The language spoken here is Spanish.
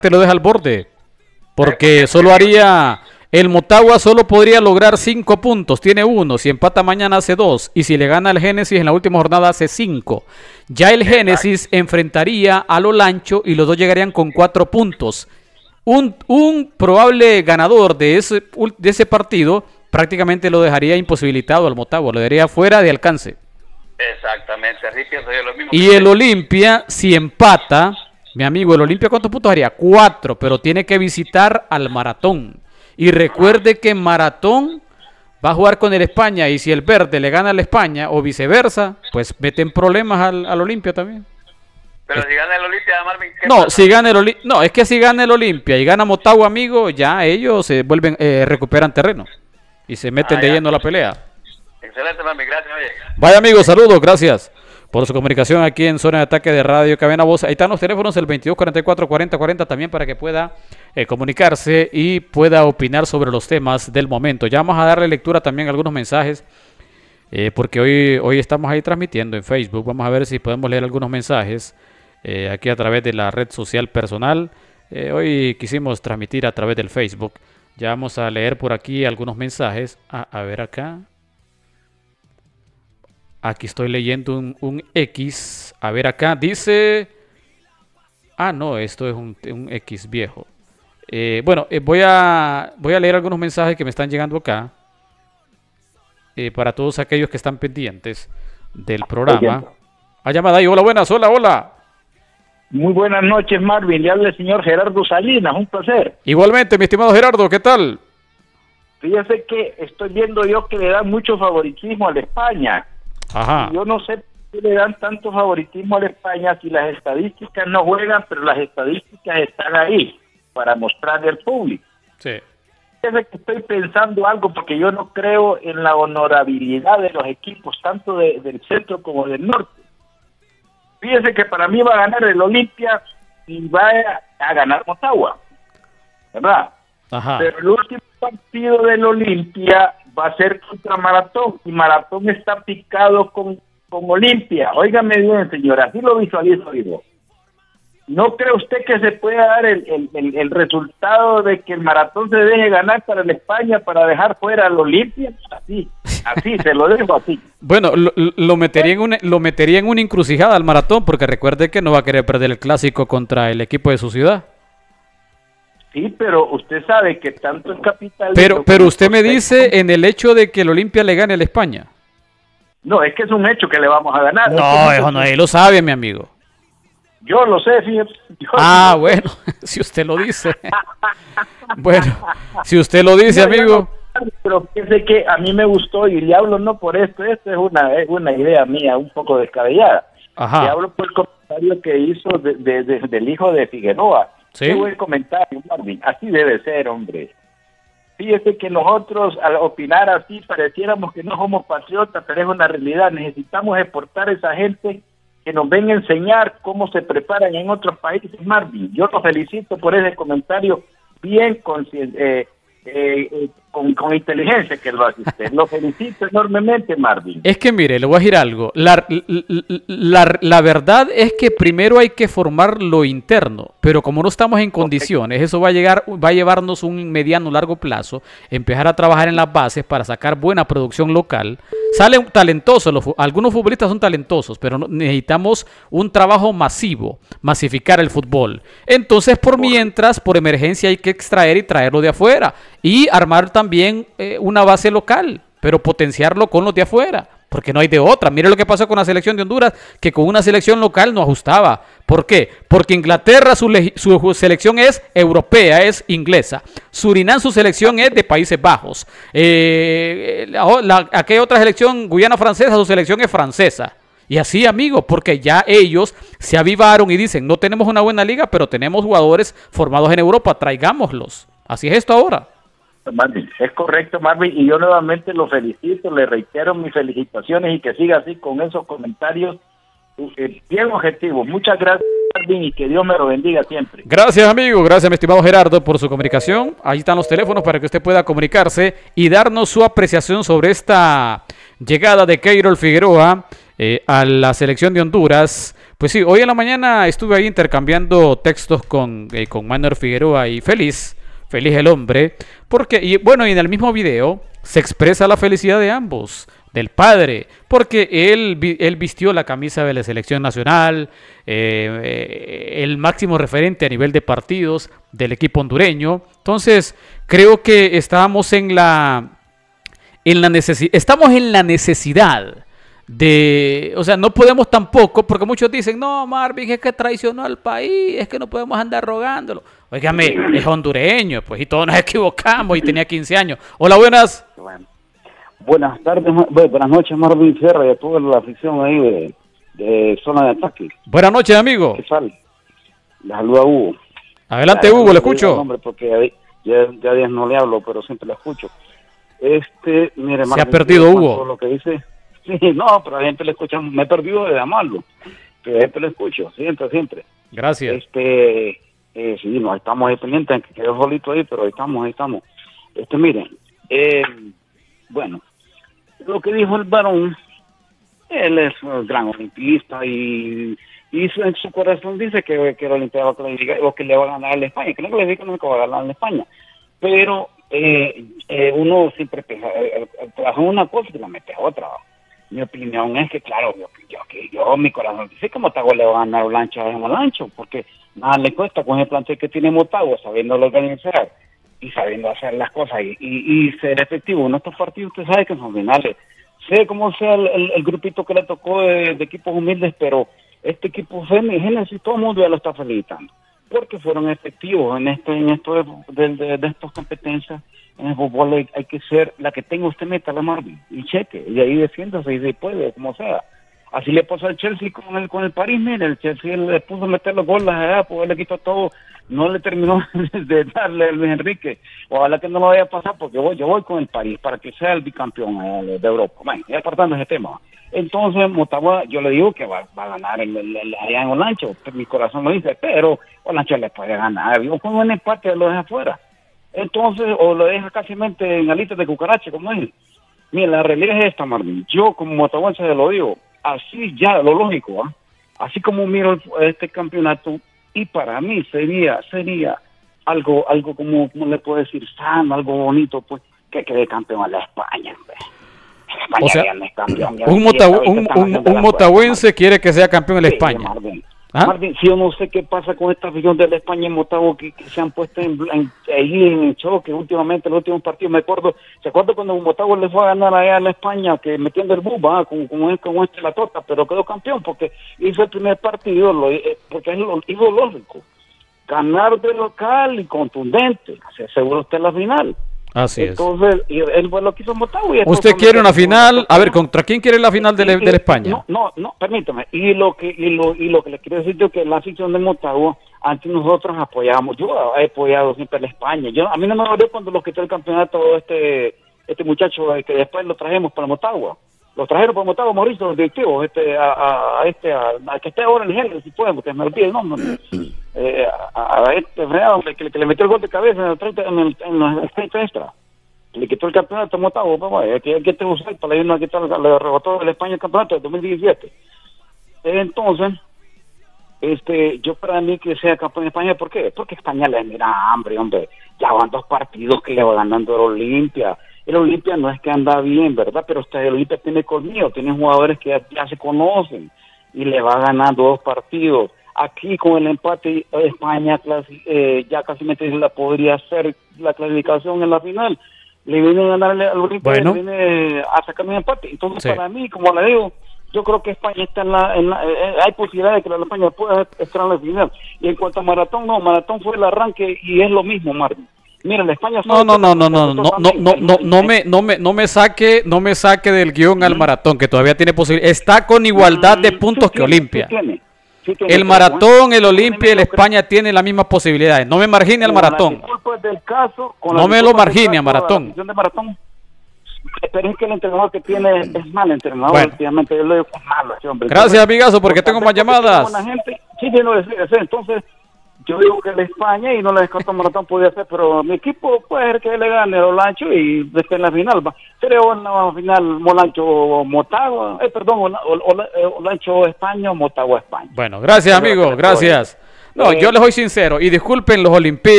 te lo deja al borde, porque solo haría, el Motagua solo podría lograr 5 puntos, tiene 1, si empata mañana hace 2, y si le gana al Génesis en la última jornada hace 5. Ya el Génesis enfrentaría al Olancho y los dos llegarían con 4 puntos. Un probable ganador de ese partido prácticamente lo dejaría imposibilitado al Motagua, lo dejaría fuera de alcance. Exactamente, así pienso yo lo mismo. Y el Olimpia, si empata, mi amigo, el Olimpia, ¿cuántos puntos haría? 4, pero tiene que visitar al Maratón. Y recuerde que Maratón va a jugar con el España, y si el Verde le gana al España o viceversa, pues meten problemas al Olimpia también. Pero si gana el Olimpia, Marvin, ¿qué No, pasa? si gana el Olimpia, no, es que si gana el Olimpia y gana Motagua, amigo, ya ellos se vuelven, recuperan terreno y se meten de lleno a la pelea. Excelente, Marvin, gracias, oye. Vaya, amigos, saludos, gracias por su comunicación aquí en Zona de Ataque de Radio Cabina Voz. Ahí están los teléfonos, el 2244-4040, también para que pueda comunicarse y pueda opinar sobre los temas del momento. Ya vamos a darle lectura también a algunos mensajes, porque hoy estamos ahí transmitiendo en Facebook. Vamos a ver si podemos leer algunos mensajes aquí a través de la red social personal. Hoy quisimos transmitir a través del Facebook. Ya vamos a leer por aquí algunos mensajes. A ver acá. Aquí estoy leyendo un X. A ver acá. Dice... no, esto es un X viejo. Voy a leer algunos mensajes que me están llegando acá. Para todos aquellos que están pendientes del programa. Llamada ahí. Hola, buenas. Hola. Muy buenas noches, Marvin. Le habla el señor Gerardo Salinas. Un placer. Igualmente, mi estimado Gerardo. ¿Qué tal? Fíjese que estoy viendo yo que le dan mucho favoritismo a la España. Ajá. Yo no sé por qué le dan tanto favoritismo a la España si las estadísticas no juegan, pero las estadísticas están ahí para mostrarle al público. Sí. Fíjese que estoy pensando algo porque yo no creo en la honorabilidad de los equipos, tanto del centro como del norte. Fíjese que para mí va a ganar el Olimpia y va a ganar Motagua, ¿verdad? Ajá. Pero el último partido del Olimpia va a ser contra Maratón, y Maratón está picado con Olimpia. Óigame bien, señora, así lo visualizo yo. ¿No cree usted que se pueda dar el resultado de que el Maratón se deje ganar para el España para dejar fuera al Olimpia? Así, se lo dejo así. Bueno, lo metería en una encrucijada al Maratón, porque recuerde que no va a querer perder el clásico contra el equipo de su ciudad. Sí, pero usted sabe que tanto el capital... Pero usted me dice en el hecho de que el Olimpia le gane al España. No, es que es un hecho que le vamos a ganar. No, eso nadie lo sabe, mi amigo. Yo lo sé, fíjate. Bueno, si usted lo dice. Bueno, si usted lo dice, amigo. Pero fíjese que a mí me gustó, y le hablo no por esto es una idea mía un poco descabellada. Ajá. Le hablo por el comentario que hizo del hijo de Figueroa. ¿Sí? Qué buen comentario, Marvin. Así debe ser, hombre. Fíjese que nosotros, al opinar así, pareciéramos que no somos patriotas, pero es una realidad. Necesitamos exportar a esa gente que nos venga a enseñar cómo se preparan en otros países, Marvin. Yo lo felicito por ese comentario bien con inteligencia que lo hace usted. Lo felicito enormemente, Marvin. Es que mire, le voy a decir algo. La verdad es que primero hay que formar lo interno, pero como no estamos en condiciones, eso va a llevarnos un mediano largo plazo, empezar a trabajar en las bases para sacar buena producción local. Salen talentosos, algunos futbolistas son talentosos, pero necesitamos un trabajo masivo, masificar el fútbol. Entonces, por emergencia hay que extraer y traerlo de afuera y armar también una base local, pero potenciarlo con los de afuera, porque no hay de otra. Mire lo que pasó con la selección de Honduras, que con una selección local no ajustaba. ¿Por qué? Porque Inglaterra su selección es europea, es inglesa. Surinam su selección es de Países Bajos. Aquella otra selección, Guyana Francesa, su selección es francesa. Y así, amigos, porque ya ellos se avivaron y dicen, no tenemos una buena liga, pero tenemos jugadores formados en Europa, traigámoslos. Así es esto ahora. Marvin, es correcto, Marvin, y yo nuevamente lo felicito, le reitero mis felicitaciones y que siga así con esos comentarios bien objetivos. Muchas gracias, Marvin, y que Dios me lo bendiga siempre. Gracias, amigo, gracias, mi estimado Gerardo, por su comunicación. Ahí están los teléfonos para que usted pueda comunicarse y darnos su apreciación sobre esta llegada de Keirol Figueroa a la selección de Honduras. Pues sí, hoy en la mañana estuve ahí intercambiando textos con Manuel Figueroa y feliz el hombre, porque, y bueno, y en el mismo video se expresa la felicidad de ambos, del padre, porque él vistió la camisa de la selección nacional, el máximo referente a nivel de partidos del equipo hondureño. Entonces, creo que estamos en la necesidad de, o sea, no podemos tampoco, porque muchos dicen, no, Marvin, es que traicionó al país, es que no podemos andar rogándolo. Óigame, es hondureño, pues, y todos nos equivocamos, y tenía 15 años. Hola, buenas. Bueno, buenas tardes, buenas noches, Marvin Sierra y a toda la afición ahí de zona de ataque. Buenas noches, amigo. ¿Qué tal? Le saluda Hugo. Adelante, Hugo, le escucho. Hombre, porque ya días no le hablo, pero siempre le escucho. Mire, Marvin, se ha perdido Hugo. Lo que dice. Sí, no, pero a la gente le escucha, me he perdido de amarlo, pero a la gente le escucho, siempre. Gracias. Sí, no, estamos ahí pendientes, que quedó solito ahí, pero ahí estamos. Miren, bueno, lo que dijo el varón, él es un gran olimpista y en su corazón dice que el Olimpia va a clasificar o que le va a ganar a la España, que no clasifica, no que va a ganar a la España, pero uno siempre trabaja una cosa y la mete a otra. Mi opinión es que, claro, yo mi corazón dice que Motagua le va a ganar Olancho en Olancho, porque nada le cuesta con el plantel que tiene Motagua, sabiendo organizar y sabiendo hacer las cosas y ser efectivo. En estos partidos usted sabe que son finales. Sé cómo sea el grupito que le tocó de equipos humildes, pero este equipo Génesis, todo el mundo ya lo está felicitando, porque fueron efectivos en esto de estas competencias. En el fútbol hay que ser la que tenga usted, meta la Marvin y cheque, y ahí defiéndase y se puede, como sea. Así le pasó al Chelsea con el París. Mire, el Chelsea le puso a meter los goles allá, pues le quitó todo, no le terminó de darle a Luis Enrique. Ojalá que no lo vaya a pasar, porque yo voy con el París para que sea el bicampeón de Europa. Bueno, ya apartando ese tema. Entonces, Motagua, yo le digo que va a ganar allá en Olancho, mi corazón lo dice, pero Olancho le puede ganar. Yo con un empate lo deja afuera. Entonces, o lo deja casi en alitas de cucaracha, como es. Mira, la realidad es esta, Marvin. Yo, como motahuense, se lo digo, así ya, lo lógico, así como miro este campeonato, y para mí sería algo como le puedo decir, sano, algo bonito, pues, que quede campeón a la España, hombre. España, o sea, ya no es campeón, un motahuense quiere que sea campeón en la España. Marvin. Marvin, si yo no sé qué pasa con esta afición de la España en Motagua que se han puesto ahí en choque últimamente, en los últimos partidos. ¿Se acuerda cuando Motagua le fue a ganar allá a la España, que metiendo el buba, con la tota, pero quedó campeón porque hizo el primer partido, porque es lo lógico, ganar de local y contundente, se asegura usted la final. Así entonces, él fue lo que hizo Motagua. ¿Usted quiere una final? A ver, ¿contra quién quiere la final de la España? No, permítame. Y lo que le quiero decir yo, que la afición de Motagua, antes nosotros apoyábamos, yo he apoyado siempre a la España. A mí no me dolió cuando los quitó el campeonato este muchacho que después lo trajimos para Motagua. Los trajeron para Motagua, Mauricio, los directivos, a que esté ahora en el género, si pueden, porque me olvidé el nombre. A este fregado que le metió el gol de cabeza en los 30 extra. Le quitó el campeonato a Motagua, papá. Hay que usar para irnos a quitar, le rebotó de la España el campeonato de 2017. Entonces, yo para mí que sea campeón de España, ¿por qué? Porque España le mira hambre, hombre. Ya van 2 partidos que le va ganando el Olimpia. El Olimpia no es que anda bien, ¿verdad? Pero el Olimpia tiene colmillo, tiene jugadores que ya se conocen y le va ganando 2 partidos. Aquí con el empate España ya casi podría hacer la clasificación en la final. Le viene a ganarle al Olimpia, le viene a sacar un empate. Entonces, sí, para mí, como le digo, yo creo que España está hay posibilidad de que la España pueda estar en la final. Y en cuanto a Maratón, Maratón fue el arranque y es lo mismo, Marvin. Mira, la España no me saque del guión al Maratón, que todavía tiene posibilidad. Está con igualdad de puntos que Olimpia. El Maratón, el Olimpia y el España tienen las mismas posibilidades. No me margine al Maratón. No me lo margine a Maratón. Pero es que el entrenador que tiene es mal entrenador, bueno. Últimamente yo le digo malo, hombre. Gracias, amigazo, porque tengo más llamadas. Sí, entonces Yo digo que la España y no la descarto maratón podía ser, pero mi equipo puede ser que le gane a Olancho y después en la final va. Creo en la final Molancho Motagua, Olancho España o Motagua España. Bueno, gracias amigo, gracias. No, yo les soy sincero y disculpen los Olimpíadas.